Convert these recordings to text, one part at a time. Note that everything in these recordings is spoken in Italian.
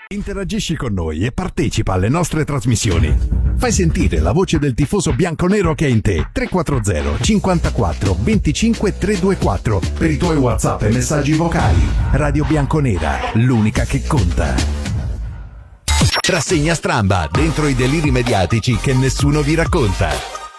Interagisci con noi e partecipa alle nostre trasmissioni. Fai sentire la voce del tifoso bianconero che è in te. 340 54 25 324 per i tuoi WhatsApp e messaggi vocali. Radio Bianconera, l'unica che conta. Rassegna stramba dentro i deliri mediatici che nessuno vi racconta.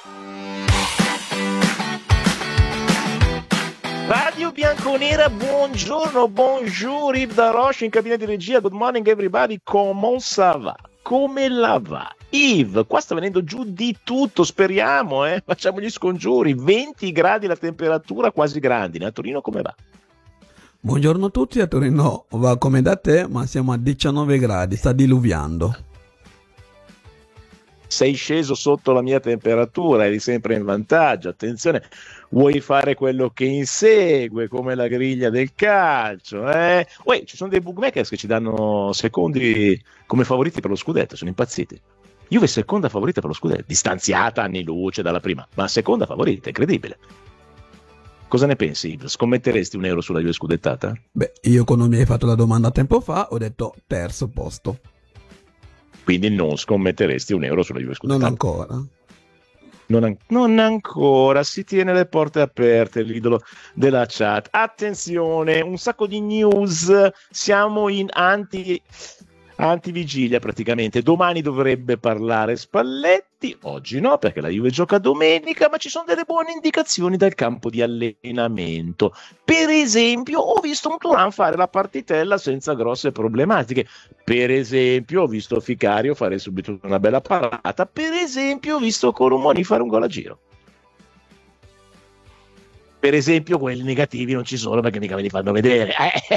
Radio Bianconera, buongiorno, bonjour, Yves Daroche in cabina di regia, good morning everybody, comment ça va? Come la va? Yves, qua sta venendo giù di tutto, speriamo, facciamo gli scongiuri, 20 gradi la temperatura, quasi grandine, a Torino come va? Buongiorno a tutti, a Torino va come da te, ma siamo a 19 gradi, sta diluviando. Sei sceso sotto la mia temperatura, eri sempre in vantaggio, attenzione, vuoi fare quello che insegue, come la griglia del calcio, Uè, ci sono dei bookmakers che ci danno secondi come favoriti per lo scudetto, sono impazziti. Juve seconda favorita per lo scudetto, distanziata anni luce dalla prima, ma seconda favorita, incredibile. Cosa ne pensi, Yves? Scommetteresti €1 sulla Juve scudettata? Beh, io quando mi hai fatto la domanda tempo fa ho detto terzo posto. Quindi non scommetteresti €1 sulla Juve scudettata? Non ancora. Non ancora, si tiene le porte aperte, l'idolo della chat. Attenzione, un sacco di news, siamo in antivigilia praticamente. Domani dovrebbe parlare Spalletti, oggi no perché la Juve gioca domenica, ma ci sono delle buone indicazioni dal campo di allenamento. Per esempio ho visto un Thuram fare la partitella senza grosse problematiche, per esempio ho visto Ficario fare subito una bella parata, per esempio ho visto Colomoni fare un gol a giro. Per esempio quelli negativi non ci sono perché mica me li fanno vedere.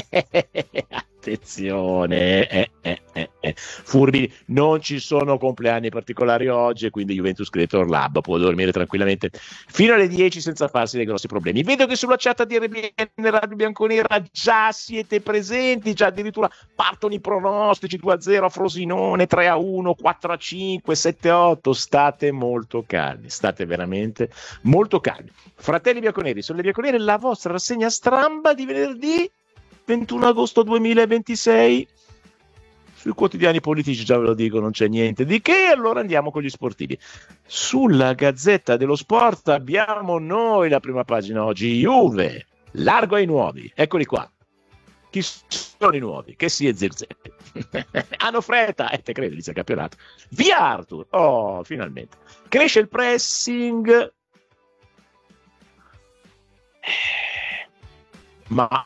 Attenzione, furbi, non ci sono compleanni particolari oggi e quindi Juventus Creator Lab può dormire tranquillamente fino alle 10 senza farsi dei grossi problemi. Vedo che sulla chat di RBN Radio Bianconera già siete presenti, già addirittura partono i pronostici: 2-0 a Frosinone, 3-1, 4-5, 7-8. State molto calmi, state veramente molto calmi. Fratelli bianconeri, sono le bianconere, la vostra rassegna stramba di venerdì 21 agosto 2026. Sui quotidiani politici già ve lo dico, non c'è niente di che. Allora andiamo con gli sportivi. Sulla Gazzetta dello Sport abbiamo noi la prima pagina oggi. Juve, largo ai nuovi, eccoli qua. Chi sono i nuovi? Che si è Zirzetti. Hanno fretta, te credi, inizia il campionato. Via Arthur, oh, finalmente. Cresce il pressing, ma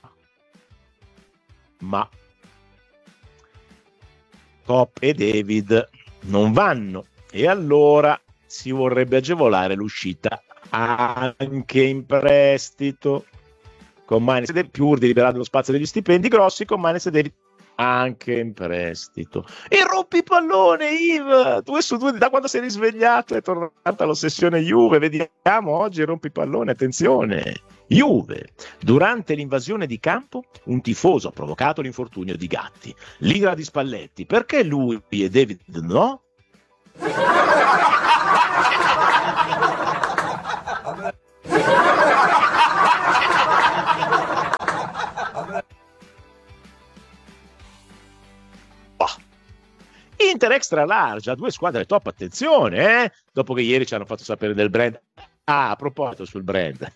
Pop e David non vanno e allora si vorrebbe agevolare l'uscita anche in prestito con Manes e David, pur di liberare lo spazio degli stipendi grossi con Manes e David anche in prestito. E rompi pallone, Yves, 2-2 da quando sei risvegliato è tornata l'ossessione Juve. Vediamo oggi rompi pallone, attenzione. Juve, durante l'invasione di campo un tifoso ha provocato l'infortunio di Gatti, l'ira di Spalletti, perché lui e David no? Inter extra large, a 2 squadre top, attenzione, dopo che ieri ci hanno fatto sapere del brand. A proposito sul brand,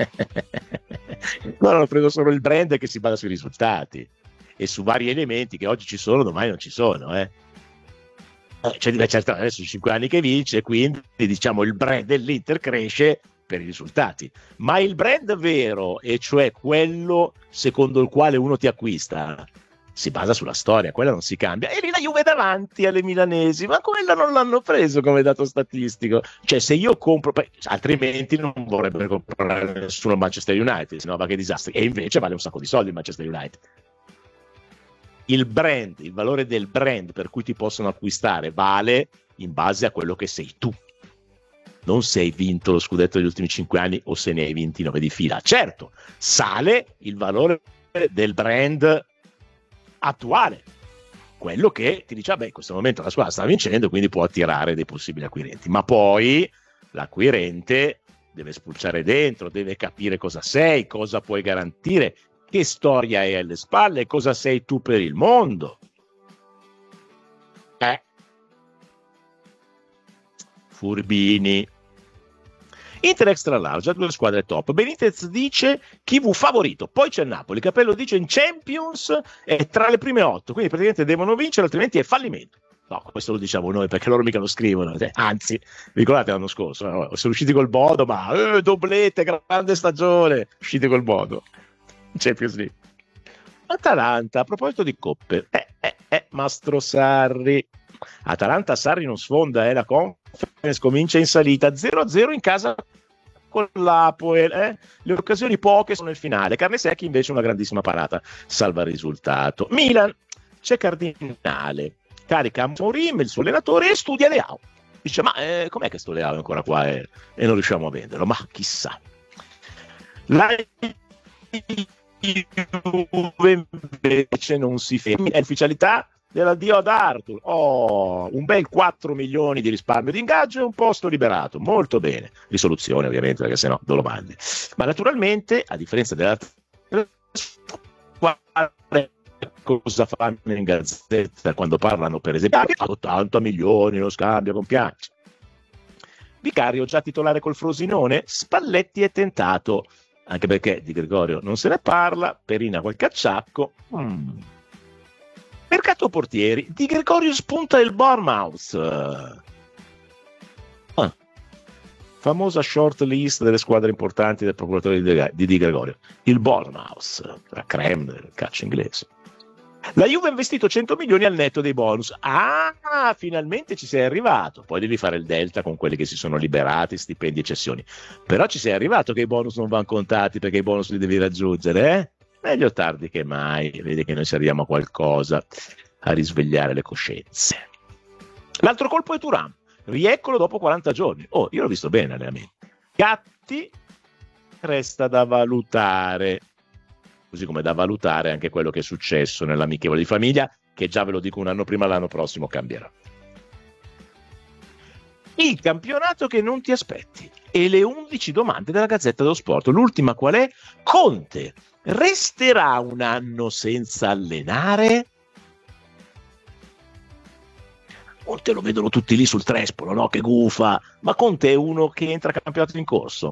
no, hanno preso solo il brand che si basa sui risultati e su vari elementi che oggi ci sono, domani non ci sono. Certo, adesso 5 anni che vince, quindi diciamo il brand dell'Inter cresce per i risultati, ma il brand vero, e cioè quello secondo il quale uno ti acquista, si basa sulla storia, quella non si cambia. E lì la Juve davanti alle milanesi, ma quella non l'hanno preso come dato statistico. Cioè, se io compro, altrimenti non vorrebbero comprare nessuno al Manchester United, sennò va che disastro. E invece vale un sacco di soldi il Manchester United. Il brand, il valore del brand per cui ti possono acquistare vale in base a quello che sei tu. Non se hai vinto lo scudetto degli ultimi 5 anni o se ne hai 29 di fila. Certo, sale il valore del brand attuale, quello che ti dice in questo momento la squadra sta vincendo, quindi può attirare dei possibili acquirenti, ma poi l'acquirente deve spulciare dentro, deve capire cosa sei, cosa puoi garantire, che storia hai alle spalle, cosa sei tu per il mondo. furbini. Inter extra large, 2 squadre top. Benitez dice Chivu favorito, poi c'è il Napoli. Capello dice in Champions è tra le prime 8, quindi praticamente devono vincere, altrimenti è fallimento. No, questo lo diciamo noi perché loro mica lo scrivono. Anzi, ricordate l'anno scorso, no? Sono usciti col Bodo, ma doblete, grande stagione, usciti col Bodo. Champions League. Atalanta, a proposito di coppe, Mastro Sarri. Atalanta-Sarri non sfonda, la Conference comincia in salita, 0-0 in casa con l'Apoel, le occasioni poche sono nel finale. Carnesecchi invece una grandissima parata salva il risultato. Milan, c'è Cardinale, carica Mourinho, il suo allenatore, e studia Leao. Dice ma com'è che sto Leao è ancora qua e non riusciamo a venderlo? Ma chissà. La Juve invece non si ferma, è ufficialità dell'addio ad Arthur. Un bel 4 milioni di risparmio di ingaggio e un posto liberato, molto bene. Risoluzione ovviamente, perché sennò dove lo mandi. Ma naturalmente, a differenza della squadra, cosa fanno in gazzetta quando parlano per esempio 80 milioni lo scambio con Piazza. Vicario già titolare col Frosinone, Spalletti è tentato, anche perché di Gregorio non se ne parla, Perina qualche acciacco. Mercato portieri, Di Gregorio spunta il Bournemouth. Famosa short list delle squadre importanti del procuratore di Di Gregorio. Il Bournemouth, la creme del calcio inglese. La Juve ha investito 100 milioni al netto dei bonus. Finalmente ci sei arrivato. Poi devi fare il delta con quelli che si sono liberati, stipendi e cessioni. Però ci sei arrivato che i bonus non vanno contati perché i bonus li devi raggiungere, Meglio tardi che mai, vedi che noi serviamo a qualcosa, a risvegliare le coscienze. L'altro colpo è Thuram, rieccolo dopo 40 giorni. Io l'ho visto bene allenamento. Gatti resta da valutare, così come da valutare anche quello che è successo nell'amichevole di famiglia, che già ve lo dico un anno prima, l'anno prossimo cambierà. Il campionato che non ti aspetti e le 11 domande della Gazzetta dello Sport. L'ultima qual è? Conte resterà un anno senza allenare? Conte lo vedono tutti lì sul trespolo, no? Che gufa. Ma Conte è uno che entra a campionato in corso.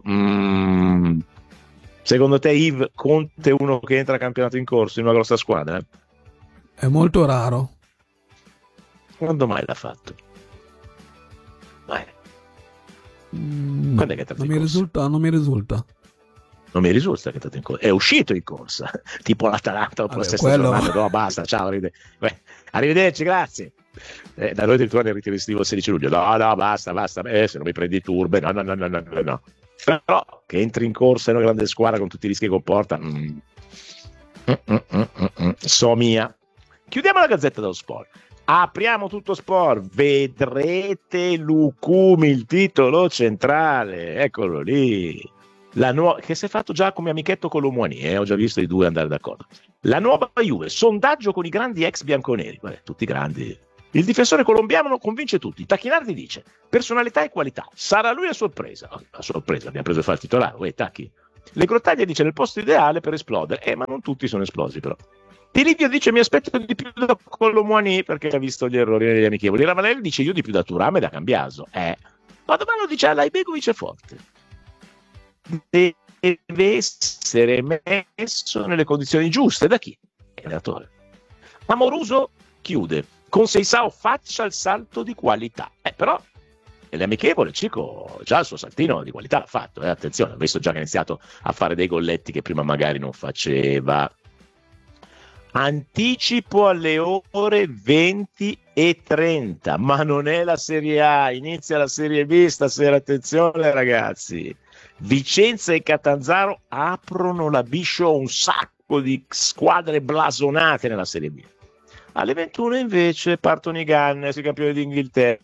Secondo te, Yves, Conte è uno che entra a campionato in corso in una grossa squadra? È molto raro. Quando mai l'ha fatto? Quando è che è entrato in corsa? Non mi risulta. Non mi risulta che è entrato in corsa. È uscito in corsa, tipo l'Atalanta dopo la stessa giornata. No, basta, ciao, arrivederci, grazie. Da noi addirittura nel ritiro estivo il 16 luglio. No, basta. Se non mi prendi turbe, no. Però che entri in corsa in una grande squadra con tutti i rischi che comporta, so mia. Chiudiamo la Gazzetta dello Sport. Apriamo Tutto Sport, vedrete Lucumi, il titolo centrale, eccolo lì. Che si è fatto già come amichetto con l'Omuani, ho già visto i due andare d'accordo. La nuova Juve, sondaggio con i grandi ex bianconeri, tutti grandi. Il difensore colombiano non convince tutti. Tacchinardi dice personalità e qualità, sarà lui a sorpresa. A sorpresa, abbiamo preso a fare il titolare, Tacchi. Le Grottaglie dice nel posto ideale per esplodere, ma non tutti sono esplosi però. Di Livio dice mi aspetto di più da Colomwani perché ha visto gli errori negli amichevoli. Ravanelli dice io di più da Thuram e da Cambiaso. Ma domani dice Alaibegovic è forte. Deve essere messo nelle condizioni giuste. Da chi? Allenatore. Amoruso chiude. Con Seisao faccia il salto di qualità. Però le amichevole Cico già il suo saltino di qualità l'ha fatto. Attenzione, ho visto già che ha iniziato a fare dei golletti che prima magari non faceva. Anticipo alle ore 20:30, ma non è la Serie A, inizia la Serie B stasera, attenzione ragazzi. Vicenza e Catanzaro aprono la Biscio, un sacco di squadre blasonate nella Serie B. Alle 21 invece partono i Gunners, i campioni d'Inghilterra.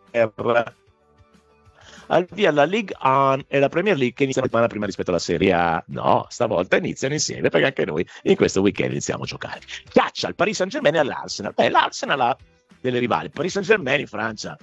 Al via la Ligue 1 e la Premier League che inizia la settimana prima rispetto alla Serie A. No, stavolta iniziano insieme perché anche noi in questo weekend iniziamo a giocare. Caccia al Paris Saint-Germain e all'Arsenal. L'Arsenal ha delle rivali. Paris Saint-Germain in Francia,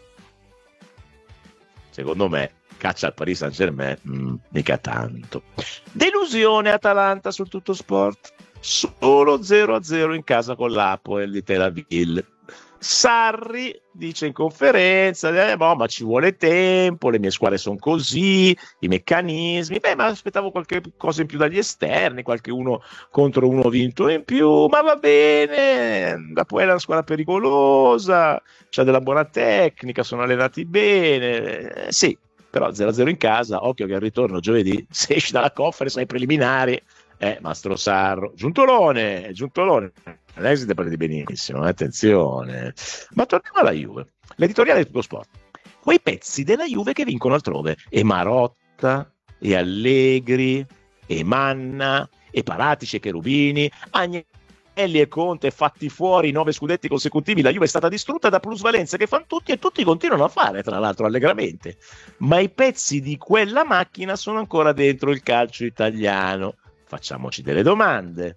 secondo me, caccia al Paris Saint-Germain mica tanto. Delusione Atalanta sul Tutto Sport. Solo 0-0 in casa con l'Apoel di Tel Aviv. Sarri dice in conferenza, ma ci vuole tempo, le mie squadre sono così, i meccanismi, ma aspettavo qualche cosa in più dagli esterni, qualche uno contro uno vinto in più, ma va bene, la Puella è una squadra pericolosa, c'ha della buona tecnica, sono allenati bene, sì, però 0-0 in casa, occhio che al ritorno giovedì, se esci dalla conference ai preliminari, Mastro Sarro, Giuntolone, l'esito prendi benissimo, attenzione. Ma torniamo alla Juve, l'editoriale di Tutto Sport. Quei pezzi della Juve che vincono altrove, e Marotta, e Allegri, e Manna, e Paratici, e Cherubini, Agnelli e Conte fatti fuori 9 scudetti consecutivi, la Juve è stata distrutta da plusvalenze che fanno tutti e tutti continuano a fare, tra l'altro allegramente. Ma i pezzi di quella macchina sono ancora dentro il calcio italiano. Facciamoci delle domande.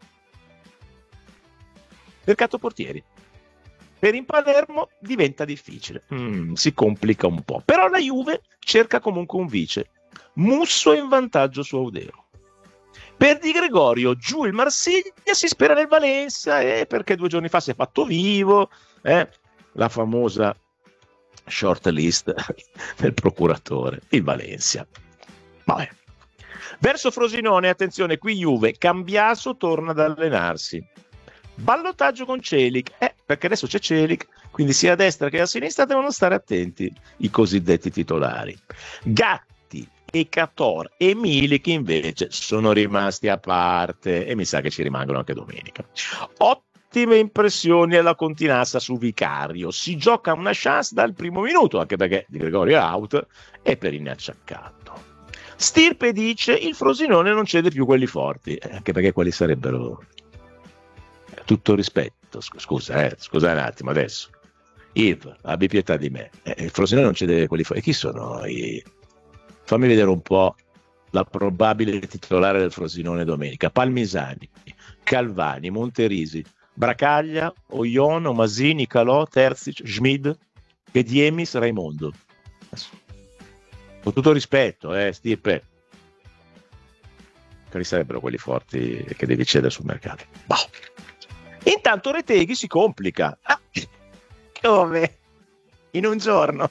Mercato portieri. Per il Palermo diventa difficile. Si complica un po'. Però la Juve cerca comunque un vice. Musso in vantaggio su Audero. Per Di Gregorio giù il Marsiglia, si spera nel Valencia, perché 2 giorni fa si è fatto vivo, la famosa short list del procuratore, il Valencia. Vabbè. Verso Frosinone, attenzione, qui Juve, Cambiaso torna ad allenarsi. Ballottaggio con Celik, perché adesso c'è Celik, quindi sia a destra che a sinistra devono stare attenti i cosiddetti titolari. Gatti e Cator e Milik invece sono rimasti a parte e mi sa che ci rimangono anche domenica. Ottime impressioni alla Continassa su Vicario, si gioca una chance dal primo minuto, anche perché Di Gregorio è out e Perin è acciaccato. Stirpe dice il Frosinone non cede più quelli forti, anche perché quelli sarebbero, tutto rispetto, scusa un attimo adesso, Yves, abbi pietà di me, il Frosinone non cede quelli forti, e chi sono fammi vedere un po' la probabile titolare del Frosinone domenica: Palmisani, Calvani, Monterisi, Bracaglia, Oiono, Masini, Calò, Terzic, Schmid, Gediemis, Raimondo. Con tutto rispetto, Stirpe, quali sarebbero quelli forti che devi cedere sul mercato? Boh. Intanto Retegui si complica. Come? In un giorno.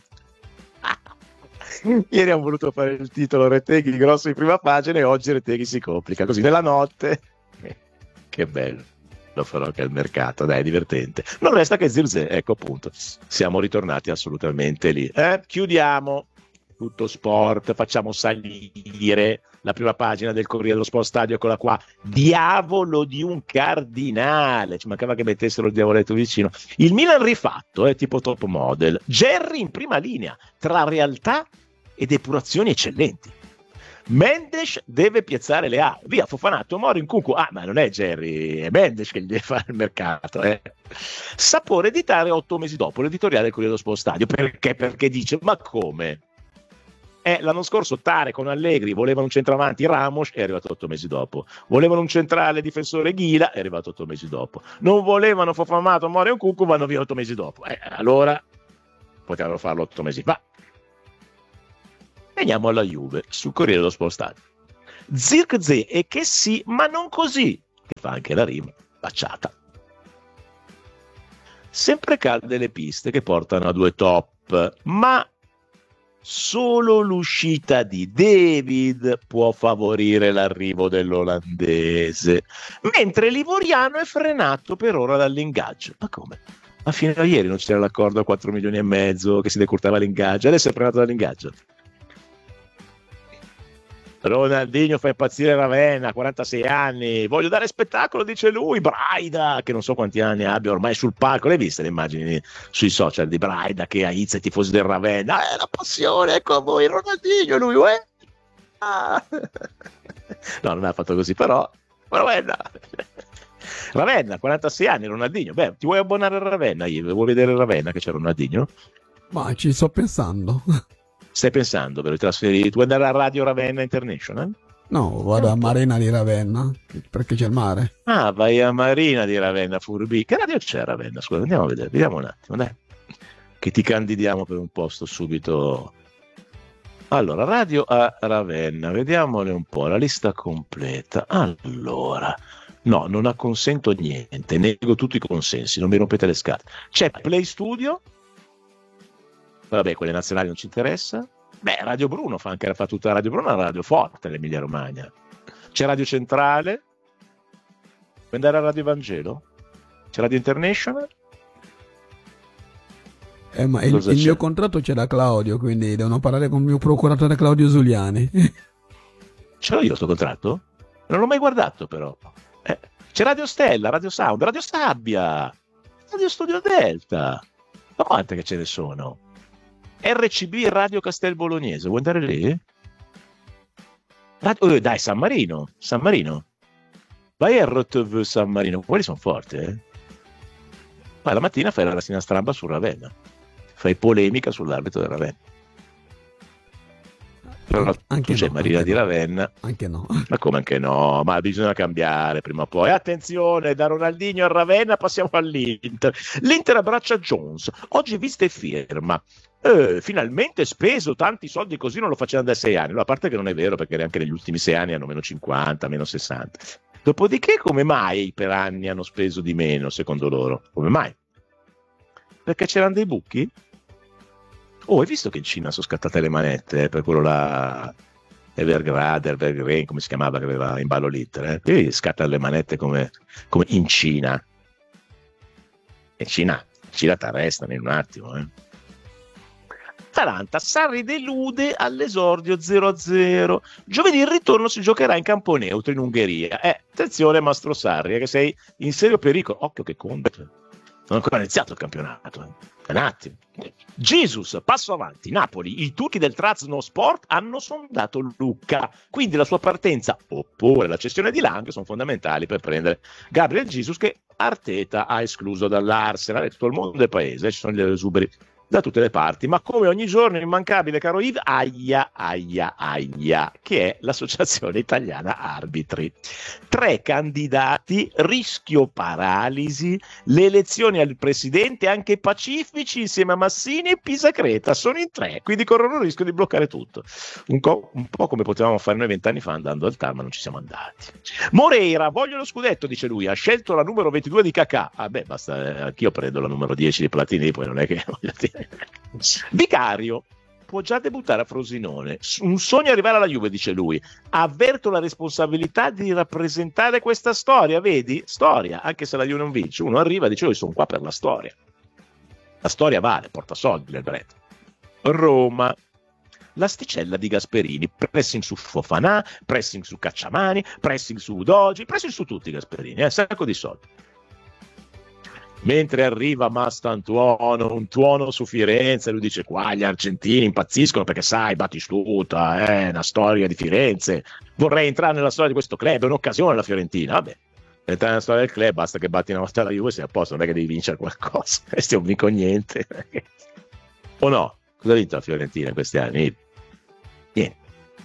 Ieri hanno voluto fare il titolo Retegui grosso in prima pagina e oggi Retegui si complica così nella notte. Che bello. Lo farò anche al mercato, dai, è divertente. Non resta che Zirze, ecco appunto. Siamo ritornati assolutamente lì. Chiudiamo Tutto Sport, facciamo salire la prima pagina del Corriere dello Sport Stadio, eccola qua, diavolo di un cardinale, ci mancava che mettessero il diavoletto vicino, il Milan rifatto, tipo top model, Gerry in prima linea, tra realtà ed epurazioni eccellenti, Mendes deve piazzare le A, via Fofana, Tomori in Cucu, ma non è Gerry, è Mendes che gli deve fare il mercato, Sapore editare 8 mesi dopo, l'editoriale del Corriere dello Sport Stadio, perché dice, ma come? L'anno scorso Tare con Allegri volevano un centravanti, Ramos è arrivato 8 mesi dopo, volevano un centrale difensore, Ghila è arrivato 8 mesi dopo, non volevano Fofana, Tomori e Cucu, vanno via 8 mesi dopo, allora potevano farlo 8 mesi fa. Veniamo alla Juve sul Corriere dello Sport Stadio. Zirkzee e che sì, ma non così, che fa anche la rima baciata. Sempre calde le piste che portano a 2 top, ma solo l'uscita di David può favorire l'arrivo dell'olandese, mentre l'ivoriano è frenato per ora dall'ingaggio. Ma come? Ma fino a ieri non c'era l'accordo a 4 milioni e mezzo che si decurtava l'ingaggio, adesso è frenato dall'ingaggio. Ronaldinho fa impazzire Ravenna, 46 anni, voglio dare spettacolo, dice lui. Braida, che non so quanti anni abbia ormai sul palco, le hai viste le immagini sui social di Braida che aizza i tifosi del Ravenna, la passione, ecco a voi Ronaldinho, lui no, non ha fatto così, però Ravenna, 46 anni, Ronaldinho, ti vuoi abbonare a Ravenna? Vuoi vedere Ravenna che c'è Ronaldinho? Ma ci sto pensando. Stai pensando per trasferire? Tu vuoi andare a Radio Ravenna International? No, vado a Marina di Ravenna perché c'è il mare. Vai a Marina di Ravenna, furbi. Che radio c'è a Ravenna? Scusa, andiamo a vedere, vediamo un attimo, dai. Che ti candidiamo per un posto subito. Allora, radio a Ravenna, vediamole un po', la lista completa. Allora, No, non acconsento niente, nego tutti i consensi, non mi rompete le scatole. C'è Play Studio, vabbè, quelle nazionali non ci interessa. Beh, Radio Bruno fa tutta Radio Bruno, una radio forte nell'Emilia Romagna. C'è Radio Centrale, puoi andare a Radio Vangelo? C'è Radio International? Ma il mio contratto c'era Claudio, quindi devono parlare con il mio procuratore Claudio Zuliani. Ce l'ho io sto contratto? Non l'ho mai guardato però. C'è Radio Stella, Radio Sound, Radio Sabbia, Radio Studio Delta. Ma quante che ce ne sono? RCB Radio Castel Bolognese, vuoi andare lì? Dai, San Marino. Vai a RTV San Marino, quelli sono forti, Poi la mattina fai la rassegna stampa su Ravenna. Fai polemica sull'arbitro del Ravenna. Però anche c'è Marina di Ravenna. Anche no. Ma come anche no? Ma bisogna cambiare prima o poi. Attenzione, da Ronaldinho a Ravenna passiamo all'Inter. L'Inter abbraccia Jones. Oggi vista e firma. Finalmente speso tanti soldi così non lo facevano da 6 anni. A parte che non è vero, perché anche negli ultimi 6 anni hanno meno 50, meno 60. Dopodiché come mai per anni hanno speso di meno secondo loro? Come mai? Perché c'erano dei buchi? Hai visto che in Cina sono scattate le manette per quello là Evergreen, come si chiamava, che aveva in ballo l'Inter? Qui scattano le manette come in Cina. E Cina ti arrestano in un attimo. Atalanta, Sarri delude all'esordio 0-0. Giovedì il ritorno si giocherà in campo neutro in Ungheria. Attenzione Mastro Sarri, che sei in serio pericolo. Occhio che conta. Non è ancora iniziato il campionato. Un attimo. Jesus, passo avanti. Napoli, i turchi del Trabzonspor hanno sondato Lucca, quindi la sua partenza oppure la cessione di Lang sono fondamentali per prendere Gabriel Jesus, che Arteta ha escluso dall'Arsenal. Tutto il mondo del paese, ci sono gli esuberi da tutte le parti, ma come ogni giorno immancabile, caro Yves, AIA, che è l'Associazione Italiana Arbitri. 3 candidati, rischio paralisi, le elezioni al presidente anche pacifici insieme a Massini e Pisacreta, sono in 3, quindi corrono il rischio di bloccare tutto. Un po' come potevamo fare noi 20 anni fa andando al TAR, ma non ci siamo andati. Moreira, voglio lo scudetto, dice lui, ha scelto la numero 22 di Kakà. Basta, anch'io prendo la numero 10 di Platini, poi non è che voglio dire. Vicario può già debuttare a Frosinone, un sogno arrivare alla Juve, dice lui. Avverto la responsabilità di rappresentare questa storia, vedi? Storia, anche se la Juve non vince, uno arriva e dice io sono qua per la storia vale, porta soldi nel brand. Roma, l'asticella di Gasperini, pressing su Fofanà, pressing su Cacciamani, pressing su Udogi, pressing su tutti Gasperini, sacco di soldi. Mentre arriva Mastantuono, un tuono su Firenze, lui dice qua gli argentini impazziscono perché sai, Battistuta, è una storia di Firenze, vorrei entrare nella storia di questo club, è un'occasione la Fiorentina, vabbè, per entrare nella storia del club basta che batti una volta la Juve, sei a posto, non è che devi vincere qualcosa, questi non vinco niente. O no? Cosa ha vinto la Fiorentina in questi anni? Niente.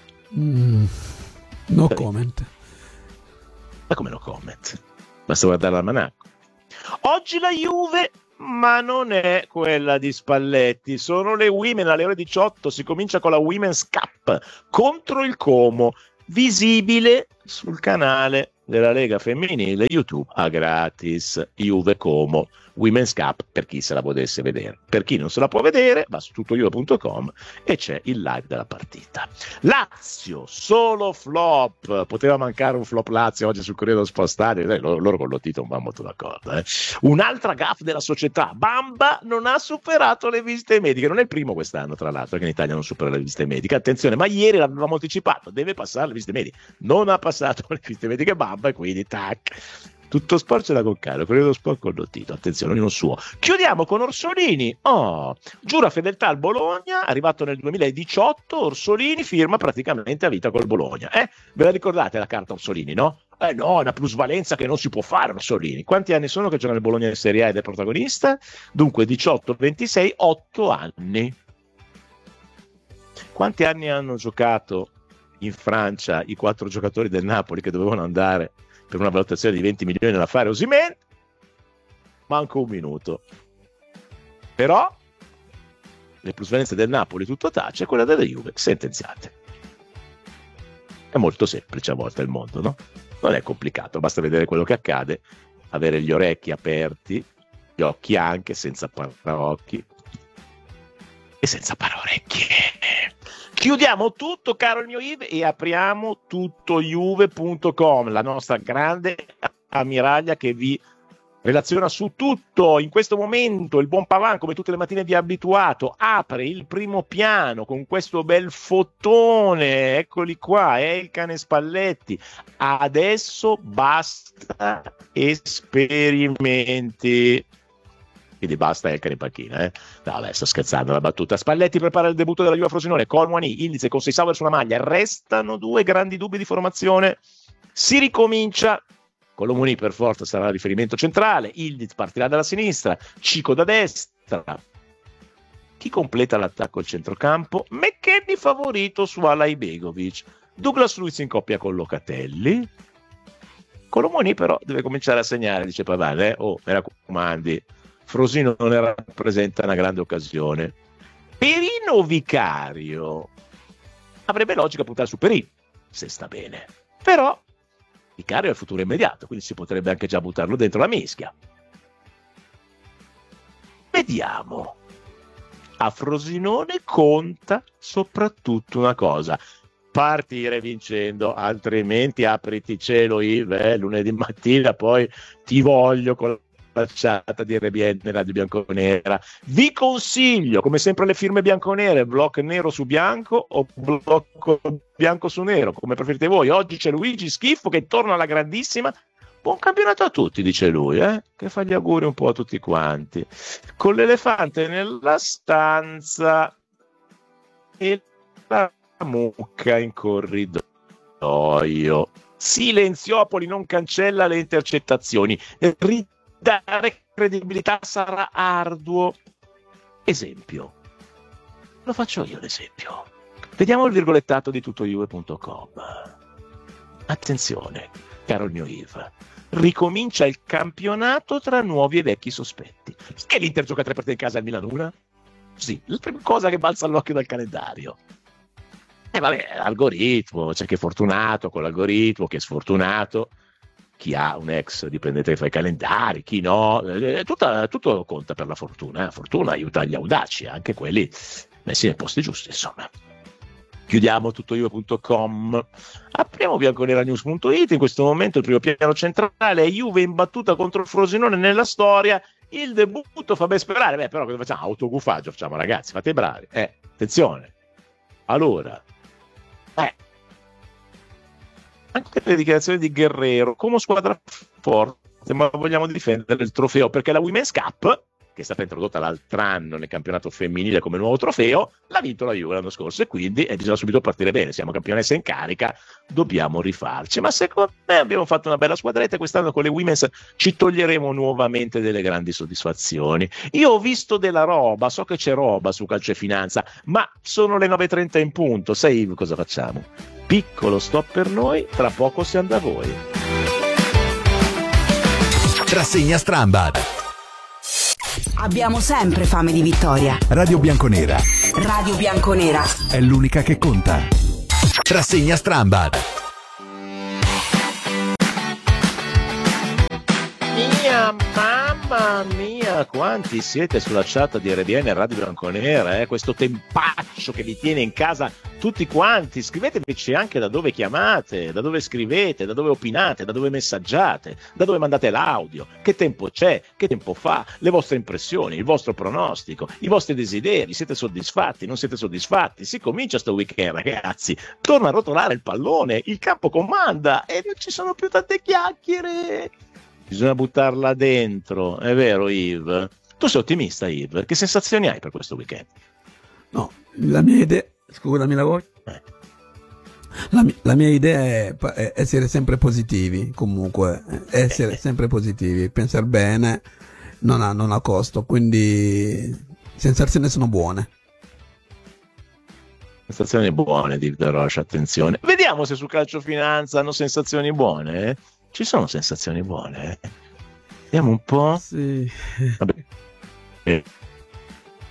No comment. Ma come no comment? Basta guardare l'almanacco. Oggi la Juve, ma non è quella di Spalletti, sono le Women alle ore 18, si comincia con la Women's Cup contro il Como, visibile sul canale della Lega Femminile YouTube a gratis. Juve Como Women's Cup, per chi se la potesse vedere. Per chi non se la può vedere va su tuttojuve.com e c'è il live della partita. Lazio, solo flop, poteva mancare un flop Lazio oggi sul Corriere dello Sport Stadio, loro con Lotito non vanno molto d'accordo. Un'altra gaffe della società, Bamba non ha superato le visite mediche, non è il primo quest'anno tra l'altro che in Italia non supera le visite mediche, attenzione, ma ieri l'avevamo anticipato, deve passare le visite mediche, non ha passato le visite mediche Bamba e quindi tac. Tutto sport ce l'ha con Carlo, quello dello sport con Lottito, attenzione, ognuno suo. Chiudiamo con Orsolini, giura fedeltà al Bologna, arrivato nel 2018, Orsolini firma praticamente a vita col Bologna. Ve la ricordate la carta Orsolini, no? No, è una plusvalenza che non si può fare Orsolini. Quanti anni sono che gioca nel Bologna in Serie A ed è protagonista? Dunque 18, 26, 8 anni. Quanti anni hanno giocato in Francia i 4 giocatori del Napoli che dovevano andare per una valutazione di 20 milioni nell'affare Osimhen? Manco un minuto. Però le plusvalenze del Napoli tutto tace, quella della Juve sentenziate. È molto semplice a volte il mondo, no? Non è complicato, basta vedere quello che accade, avere gli orecchi aperti, gli occhi anche, senza paraocchi e senza paraorecchie. Chiudiamo tutto, caro il mio Yves, e apriamo tuttojuve.com, la nostra grande ammiraglia che vi relaziona su tutto. In questo momento il buon Pavan, come tutte le mattine vi ha abituato, apre il primo piano con questo bel fotone, eccoli qua, il cane Spalletti. Adesso basta esperimenti. Quindi basta il cane in panchina, No, vabbè, sto scherzando, la battuta. Spalletti prepara il debutto della Juve Frosinone, Colmuani, Ildiz con 6 Sauer sulla maglia, restano 2 grandi dubbi di formazione, si ricomincia. Colomoni per forza sarà il riferimento centrale, Ildiz partirà dalla sinistra, Cico da destra. Chi completa l'attacco al centrocampo? McKennie favorito su Alai Begovic, Douglas Luiz in coppia con Locatelli. Colomoni però deve cominciare a segnare, dice Pavane, me raccomandi, Frosinone rappresenta una grande occasione. Perino Vicario avrebbe logica puntare su Perino, se sta bene, però Vicario è il futuro immediato, quindi si potrebbe anche già buttarlo dentro la mischia. Vediamo. A Frosinone conta soprattutto una cosa: partire vincendo, altrimenti apriti cielo Yves, lunedì mattina poi ti voglio con la chat di RBN Radio Bianconera. Vi consiglio, come sempre, le firme bianconere, blocco nero su bianco o blocco bianco su nero, come preferite voi. Oggi c'è Luigi Schifo che torna alla grandissima. Buon campionato a tutti, dice lui, che fa gli auguri un po' a tutti quanti. Con l'elefante nella stanza e la mucca in corridoio. Silenziopoli non cancella le intercettazioni. Dare credibilità sarà arduo. Esempio. Lo faccio io l'esempio. Vediamo il virgolettato di tuttojuve.com. Attenzione, caro il mio Yves. Ricomincia il campionato tra nuovi e vecchi sospetti. Che l'Inter gioca 3 partite in casa al Milan-1? Sì, la prima cosa che balza all'occhio dal calendario. Vabbè, algoritmo, c'è chi è fortunato con l'algoritmo, chi è sfortunato, chi ha un ex dipendente che fa i calendari, chi no, tutto conta per la fortuna. La fortuna aiuta gli audaci, anche quelli messi nei posti giusti, insomma. Chiudiamo tuttojuve.com, apriamo bianconeranews.it. In questo momento il primo piano centrale è Juve in battuta contro il Frosinone nella storia. Il debutto fa ben sperare. Però cosa facciamo? Autogufaggio facciamo, ragazzi, fate i bravi. Attenzione. Allora, anche le dichiarazioni di Guerrero, come squadra forte, ma vogliamo difendere il trofeo, perché la Women's Cup, che è stata introdotta l'altro anno nel campionato femminile come nuovo trofeo, l'ha vinto la Juve l'anno scorso, e quindi bisogna subito partire bene. Siamo campionessa in carica, dobbiamo rifarci. Ma secondo me abbiamo fatto una bella squadretta e quest'anno con le Women's ci toglieremo nuovamente delle grandi soddisfazioni. Io ho visto della roba, so che c'è roba su Calcio e Finanza, ma sono le 9:30 in punto. Sai cosa facciamo? Piccolo stop per noi, tra poco siamo da voi. Rassegna Strambad. Abbiamo sempre fame di vittoria. Radio Bianconera. Radio Bianconera È l'unica che conta. Rassegna Strambad. Mamma mia, quanti siete sulla chat di RBN Radio Bianconera, questo tempaccio che vi tiene in casa tutti quanti. Scriveteci anche da dove chiamate, da dove scrivete, da dove opinate, da dove messaggiate, da dove mandate l'audio, che tempo c'è, che tempo fa, le vostre impressioni, il vostro pronostico, i vostri desideri. Siete soddisfatti, non siete soddisfatti? Si comincia sto weekend, ragazzi, torna a rotolare il pallone, il campo comanda e non ci sono più tante chiacchiere. Bisogna buttarla dentro, è vero Yves? Tu sei ottimista, Yves? Che sensazioni hai per questo weekend? No, la mia idea, scusami la voce. La mia idea è essere sempre positivi, comunque, essere sempre positivi, pensare bene non ha costo, quindi sensazioni sono buone. Sensazioni buone di Roche, attenzione. Vediamo se su Calcio Finanza hanno sensazioni buone. Ci sono sensazioni buone. Vediamo un po'. Sì. Vabbè.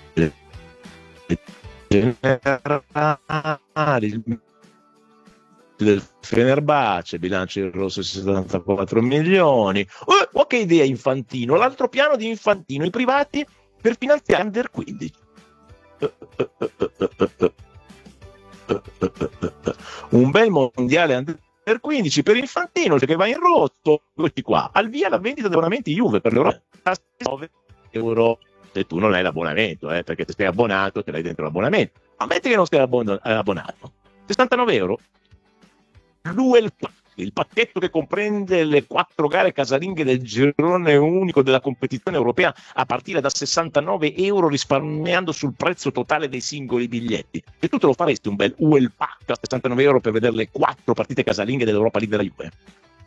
Generali, del Fenerbahce, bilancio in rosso 74 milioni. Che idea Infantino, l'altro piano di Infantino, i privati per finanziare under 15. Un bel mondiale under 15 per Infantino che va in rosso. Questi qua, al via la vendita di abbonamenti Juve per l'Europa a 9 euro se tu non hai l'abbonamento, perché se sei abbonato te l'hai dentro l'abbonamento. Ammetti che non sei abbonato, 69 euro il pacchetto che comprende le 4 gare casalinghe del girone unico della competizione europea a partire da 69 euro, risparmiando sul prezzo totale dei singoli biglietti. E tu te lo faresti un bel UEL pack a 69 euro per vedere le 4 partite casalinghe dell'Europa League della Juve?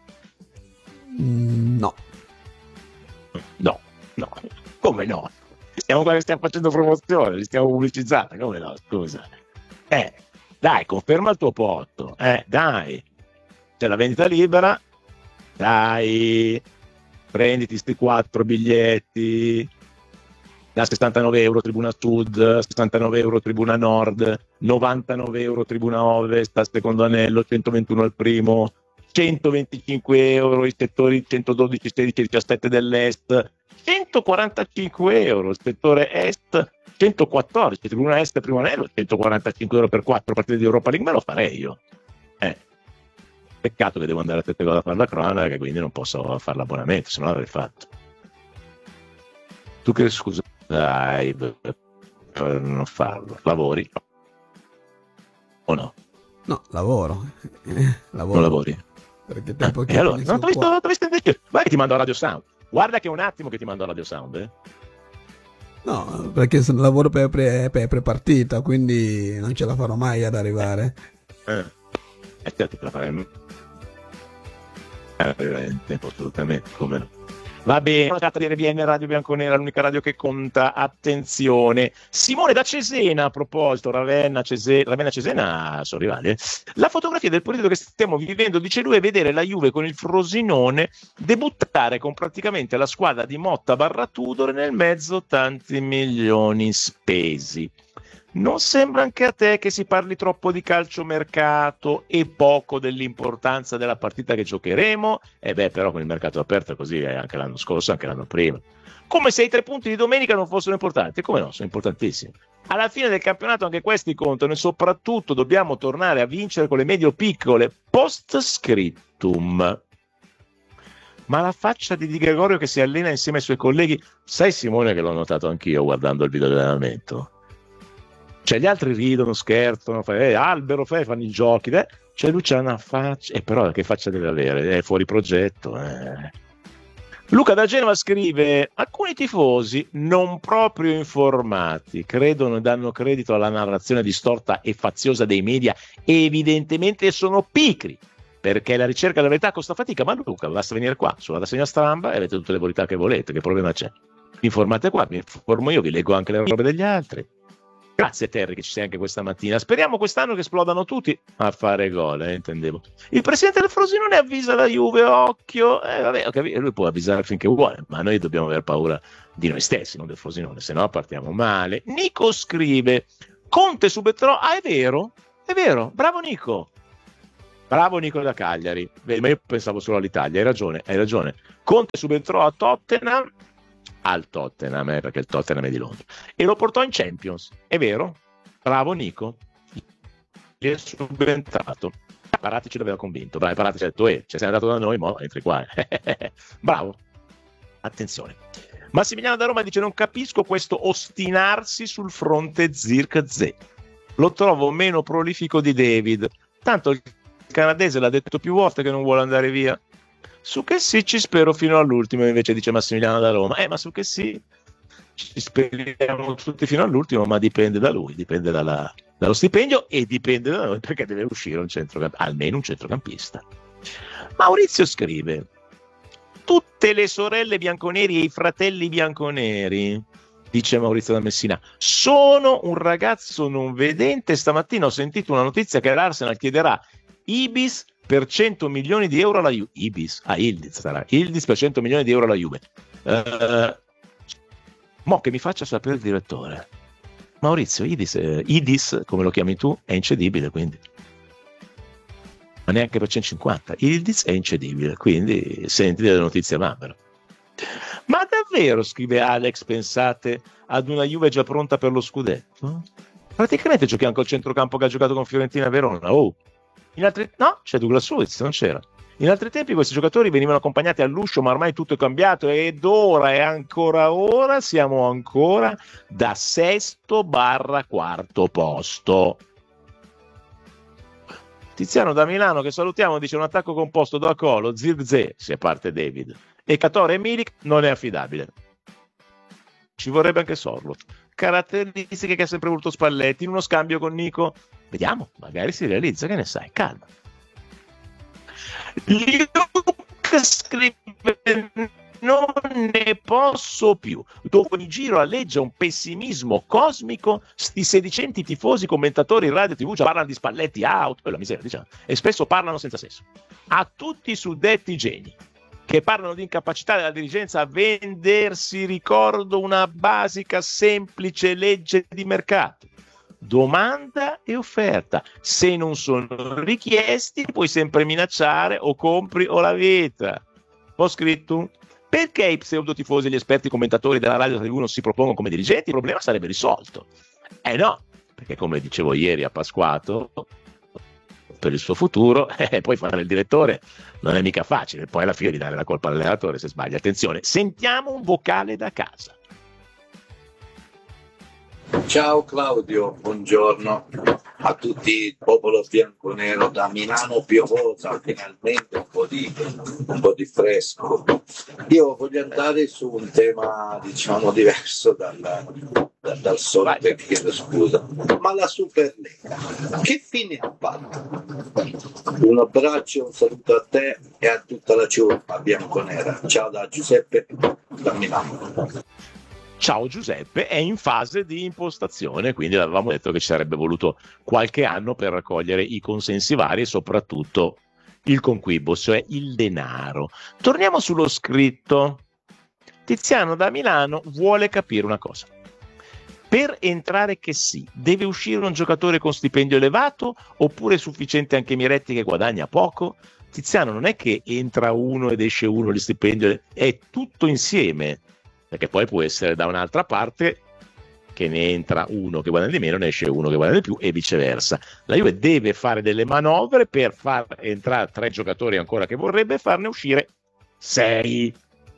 No. Come no? Stiamo facendo promozione, li stiamo pubblicizzando, come no? Scusa. Dai, conferma il tuo porto. Dai. C'è la vendita libera, dai, prenditi sti 4 biglietti, da 69 euro Tribuna Sud, 69 euro Tribuna Nord, 99 euro Tribuna Ovest al secondo anello, 121 al primo, 125 euro i settori 112, 16, 17 dell'Est, 145 euro il settore Est, 114 Tribuna Est primo anello, 145 euro per 4 partite di Europa League, me lo farei io. Peccato che devo andare a Tettegol a fare la cronaca, quindi non posso fare l'abbonamento, se no l'avrei fatto. Tu che scusa dai per non farlo? Lavori? O no? No, lavoro. Non lavori? Perché tempo che allora, non t'ho visto invece. Vai che ti mando a Radio Sound. Guarda che è un attimo che ti mando a Radio Sound, No, perché lavoro per prepartita, quindi non ce la farò mai ad arrivare. Certo, te la faremo. Assolutamente, come no. Va bene, la tratta di RBN Radio Bianconera, l'unica radio che conta. Attenzione, Simone da Cesena, a proposito, Ravenna Cesena sono rivali. La fotografia del periodo che stiamo vivendo, dice lui, è vedere la Juve con il Frosinone debuttare con praticamente la squadra di Motta / Tudor, nel mezzo tanti milioni spesi. Non sembra anche a te che si parli troppo di calciomercato e poco dell'importanza della partita che giocheremo? Però con il mercato aperto è così, anche l'anno scorso, anche l'anno prima. Come se i 3 punti di domenica non fossero importanti. Come no, sono importantissimi. Alla fine del campionato anche questi contano e soprattutto dobbiamo tornare a vincere con le medio-piccole. Post scriptum. Ma la faccia di Di Gregorio che si allena insieme ai suoi colleghi, sai Simone che l'ho notato anch'io guardando il video di allenamento? Cioè gli altri ridono, scherzano, albero, fanno i giochi, cioè lui c'ha una faccia, però che faccia deve avere? È fuori progetto. Luca da Genova scrive: alcuni tifosi non proprio informati credono e danno credito alla narrazione distorta e faziosa dei media e evidentemente sono pigri, perché la ricerca della verità costa fatica. Ma Luca, basta venire qua sulla rassegna stampa e avete tutte le verità che volete, che problema c'è? Vi informate qua, mi informo io, vi leggo anche le robe degli altri. Grazie Terry che ci sei anche questa mattina. Speriamo quest'anno che esplodano tutti a fare gol, intendevo. Il presidente del Frosinone avvisa la Juve, occhio. Lui può avvisare finché vuole, ma noi dobbiamo aver paura di noi stessi, non del Frosinone, se no partiamo male. Nico scrive: Conte subentrò. È vero, bravo Nico da Cagliari. Ma io pensavo solo all'Italia, hai ragione. Conte subentrò a Tottenham, perché il Tottenham è di Londra, e lo portò in Champions, è vero? Bravo Nico, gli è subentrato. Paratici l'aveva convinto, Paratici ha detto sei andato da noi, mo entri qua. Bravo, attenzione. Massimiliano da Roma dice: non capisco questo ostinarsi sul fronte Zirkzee, lo trovo meno prolifico di David, tanto il canadese l'ha detto più volte che non vuole andare via. Su che sì ci spero fino all'ultimo, invece dice Massimiliano da Roma. Ma su che sì ci speriamo tutti fino all'ultimo, ma dipende da lui, dipende dallo stipendio e dipende da noi, perché deve uscire almeno un centrocampista. Maurizio scrive: tutte le sorelle bianconeri e i fratelli bianconeri, dice Maurizio da Messina, sono un ragazzo non vedente. Stamattina ho sentito una notizia che l'Arsenal chiederà Ibis per 100 milioni di euro alla Juve. Ildiz per 100 milioni di euro alla Juve. Mo che mi faccia sapere il direttore. Maurizio, Idis, come lo chiami tu, è incedibile, quindi. neanche per 150. Ildiz è incedibile, quindi senti delle notizie Mambero. Ma davvero, scrive Alex, pensate ad una Juve già pronta per lo scudetto? Praticamente giochiamo col centrocampo che ha giocato con Fiorentina e Verona. No, c'è Douglas Luiz, non c'era. In altri tempi questi giocatori venivano accompagnati all'uscio, ma ormai tutto è cambiato ed ora e ancora ora siamo ancora da 6º/4º posto. Tiziano da Milano, che salutiamo, dice: un attacco composto da Colo, Zirkzee, se parte David, e Catore e Milik non è affidabile. Ci vorrebbe anche Sorloth. Caratteristiche che ha sempre voluto Spalletti. In uno scambio con Nico, vediamo, magari si realizza, che ne sai, calma. Luke scrive: non ne posso più. Dopo il giro alleggia un pessimismo cosmico. Sti sedicenti tifosi commentatori in radio TV parlano di Spalletti out, la miseria, diciamo, e spesso parlano senza senso. A tutti i suddetti geni che parlano di incapacità della dirigenza a vendersi, ricordo una basica semplice legge di mercato: domanda e offerta. Se non sono richiesti puoi sempre minacciare, o compri o la vita. Ho scritto: perché i pseudotifosi e gli esperti commentatori della radio TV non si propongono come dirigenti? Il problema sarebbe risolto. No, perché come dicevo ieri a Pasquato, per il suo futuro, poi fare il direttore non è mica facile, poi alla fine di dare la colpa all'allenatore se sbaglia. Attenzione, sentiamo un vocale da casa. Ciao Claudio, buongiorno a tutti, il popolo bianconero da Milano piovosa, finalmente un po' di fresco. Io voglio andare su un tema diciamo diverso dal solito, chiedo scusa, ma la Superlega che fine ha fatto? Un abbraccio, un saluto a te e a tutta la ciurma bianconera. Ciao da Giuseppe da Milano. Ciao Giuseppe, è in fase di impostazione, quindi avevamo detto che ci sarebbe voluto qualche anno per raccogliere i consensi vari e soprattutto il conquibbo, cioè il denaro. Torniamo sullo scritto. Tiziano da Milano vuole capire una cosa. Per entrare che sì, deve uscire un giocatore con stipendio elevato oppure è sufficiente anche Miretti che guadagna poco? Tiziano, non è che entra uno ed esce uno di stipendio, è tutto insieme. Perché poi può essere da un'altra parte che ne entra uno che guadagna di meno, ne esce uno che guadagna di più e viceversa. La Juve deve fare delle manovre per far entrare 3 giocatori ancora che vorrebbe, farne uscire 6.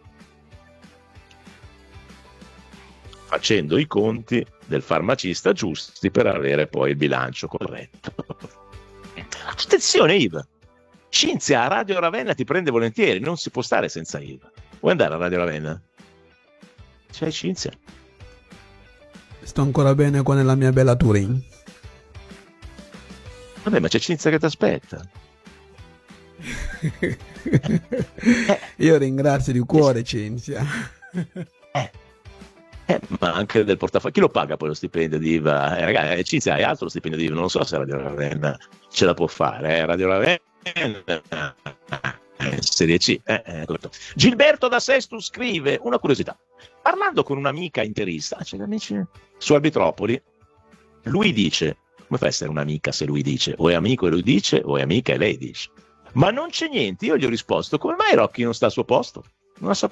Facendo i conti del farmacista giusti per avere poi il bilancio corretto. Attenzione Iva, Cinzia a Radio Ravenna ti prende volentieri, non si può stare senza Iva. Vuoi andare a Radio Ravenna? C'è Cinzia. Sto ancora bene qua nella mia bella Turin. Vabbè, ma c'è Cinzia che ti aspetta. Io ringrazio di cuore Cinzia. Ma anche del portafoglio. Chi lo paga poi lo stipendio di Iva? Ragazzi, Cinzia hai altro lo stipendio di Iva? Non so se Radio Ravenna ce la può fare. Radio Ravenna Serie C. Gilberto da Sesto scrive una curiosità. Parlando con un'amica interista, c'è amici su Arbitropoli, lui dice: come fa a essere un'amica se lui dice? O è amico e lui dice, o è amica e lei dice. Ma non c'è niente. Io gli ho risposto: come mai Rocchi non sta al suo posto? Non ha